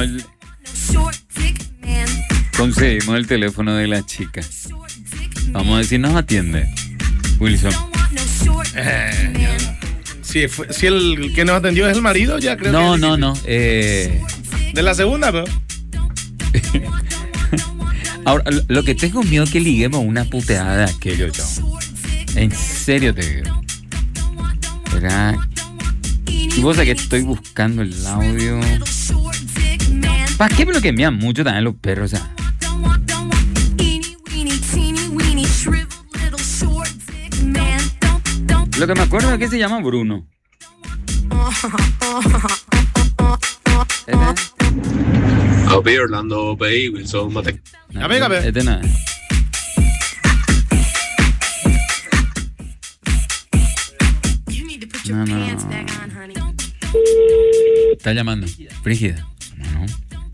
conseguimos el teléfono de la chica. Vamos a ver si nos atiende, Wilson. Si el que nos atendió es el marido, ya creo no, que... No. De la segunda, pero... Ahora, lo que tengo miedo es que liguemos una puteada de aquello, yo. En serio te digo. ¿Verdad? Y vos sabés que estoy buscando el audio. ¿Para qué bloquean mucho también los perros? O sea. Lo que me acuerdo es que se llama Bruno. Copy, Orlando Bay, Wilson Mate. No, este no. No. Está llamando. Brígida. No.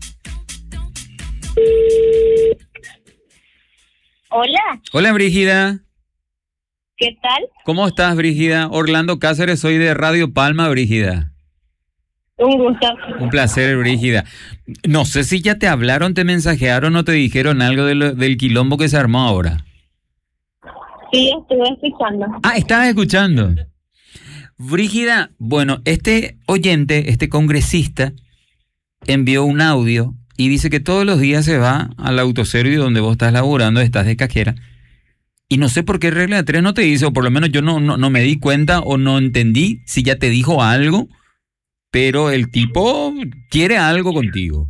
Hola. Hola, Brígida. ¿Qué tal? ¿Cómo estás, Brígida? Orlando Cáceres, soy de Radio Palma, Brígida. Un gusto. Un placer, Brígida. No sé si ya te hablaron, te mensajearon o te dijeron algo del quilombo que se armó ahora. Sí, estuve escuchando. Ah, estabas escuchando. Brígida, bueno, este oyente, este congresista, envió un audio y dice que todos los días se va al autoservicio donde vos estás laburando, estás de cajera. Y no sé por qué regla de 3 no te dice, o por lo menos yo no me di cuenta o no entendí si ya te dijo algo, pero el tipo quiere algo contigo.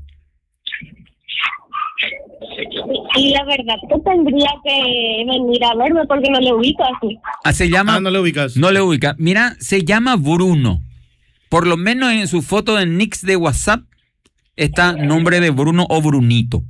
Y la verdad que tendría que venir a verme porque no le ubico así. Se llama... no le ubicas. No le ubica. Mira, se llama Bruno. Por lo menos en su foto de Nix de WhatsApp está nombre de Bruno o Brunito.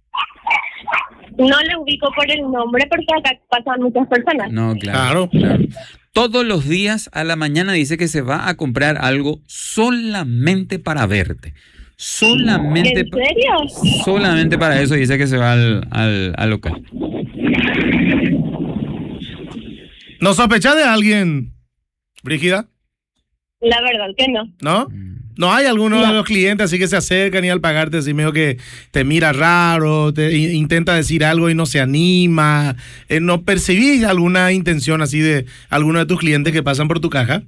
No le ubico por el nombre porque acá pasan muchas personas. No, claro. Todos los días a la mañana dice que se va a comprar algo solamente para verte. Solamente. ¿En serio? Solamente para eso dice que se va al local. ¿No sospechas de alguien, Brígida? La verdad que no. ¿No? ¿No hay alguno de los clientes así que se acercan y al pagarte así medio que te mira raro, te intenta decir algo y no se anima? ¿No percibís alguna intención así de alguno de tus clientes que pasan por tu caja?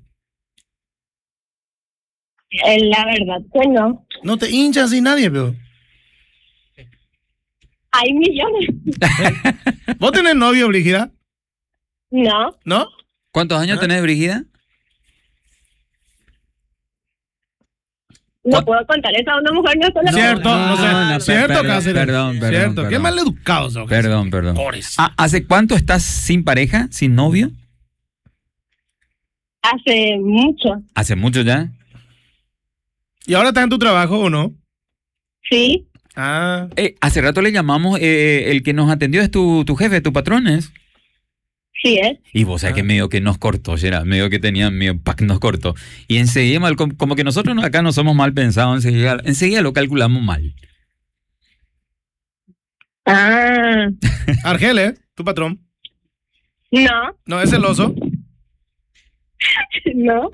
La verdad que no. ¿No te hinchas así nadie, pero? Hay millones. ¿Vos tenés novio, Brígida? No. ¿No? ¿Cuántos años tenés, Brígida? No puedo contar eso a una mujer, no solo. Cierto, cierto, Cáceres. Perdón. Qué maleducado sos. Perdón. ¿Hace cuánto estás sin pareja, sin novio? Hace mucho. ¿Hace mucho ya? ¿Y ahora estás en tu trabajo o no? Sí. Hace rato le llamamos, el que nos atendió es tu jefe, tu patrón es. Sí, es. Y vos sabés que medio que nos cortó, Gerard, medio que tenía medio nos cortó. Y enseguida, como que nosotros acá no somos mal pensados, enseguida lo calculamos mal. Argel, tu patrón. No. ¿No es celoso? No.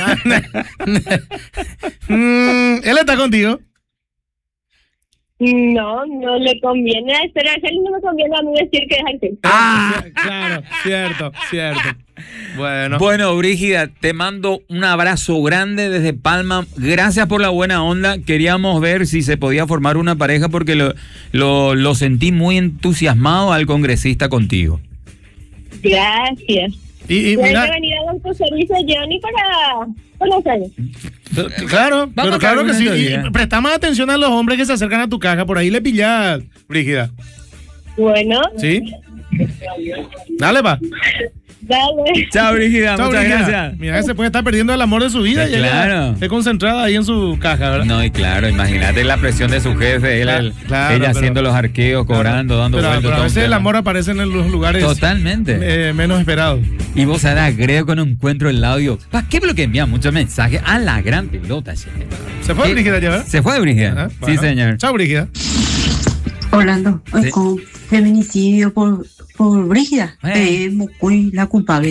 ¿Él está contigo? No le conviene a este Argel y no me conviene a mí decir que es Argel. Claro, cierto. Bueno, Brígida, te mando un abrazo grande desde Palma. Gracias por la buena onda. Queríamos ver si se podía formar una pareja porque lo sentí muy entusiasmado al congresista contigo. Gracias. Y mira, mira, que venir al autoservicio Johnny para conocerlo. Claro, pero claro que sí. Día. Presta más atención a los hombres que se acercan a tu caja. Por ahí le pillas, Brígida. Bueno. ¿Sí? Dale, pa. Dale. Chao, Brígida. Muchas gracias. Mira, se puede estar perdiendo el amor de su vida. Claro. Está concentrada ahí en su caja, ¿verdad? No, y claro, imagínate la presión de su jefe, ella haciendo los arqueos, cobrando, dando vueltas. Pero a veces el amor aparece en los lugares totalmente menos esperados. Y vos ahora agrego con un encuentro el audio. ¿Para qué bloquea envía muchos mensajes? A la gran pelota. ¿Se fue Brígida ya, verdad? Se fue Brígida. Bueno. Sí, señor. Chao, Brígida. Orlando, Sí. con feminicidio por Brígida, muy la culpable.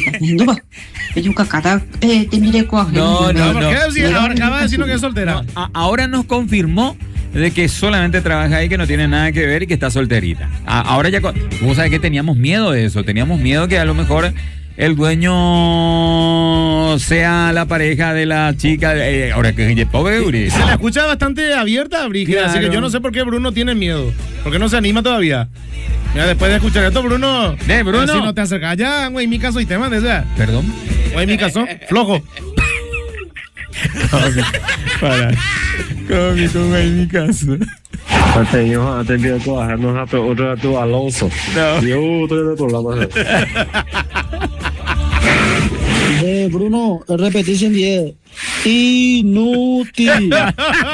No. ¿Por qué? Ahora acaba de decirnos que es soltera. Ahora nos confirmó de que solamente trabaja ahí, que no tiene nada que ver y que está solterita. Ahora ya, vos sabés que teníamos miedo de eso, teníamos miedo que a lo mejor el dueño sea la pareja de la chica. Ahora que pobre. Se la escucha bastante abierta, Brígida, Claro. así que yo no sé por qué Bruno tiene miedo. ¿Por qué no se anima todavía? Mira, después de escuchar esto, Bruno. Bruno. Si no te acercas ya, güey, mi caso y te mandes, ya. Perdón. Güey, mi caso, flojo. Para. Cómico, en mi caso. Atendía a trabajarnos a otra tu Alonso. No. Yo estoy en el programa. Bruno, repetición 10. Inútil.